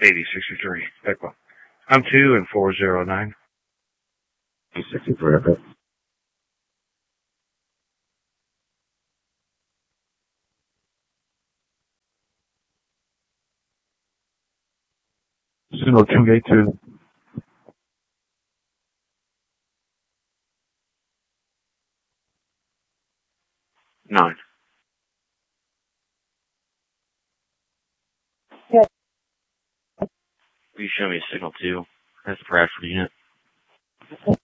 8063. Echo. I'm 2 and 409. 63, okay. Signal 282. Nine. Yeah. Will you show me a signal 2? That's the Bradford unit.